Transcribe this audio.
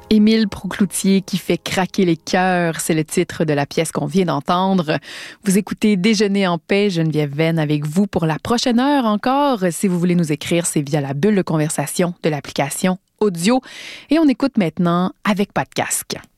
Émile Proucloutier qui fait craquer les cœurs, c'est le titre de la pièce qu'on vient d'entendre. Vous écoutez Déjeuner en paix, Geneviève Venn avec vous pour la prochaine heure encore. Si vous voulez nous écrire, c'est via la bulle de conversation de l'application audio. Et on écoute maintenant avec pas de casque.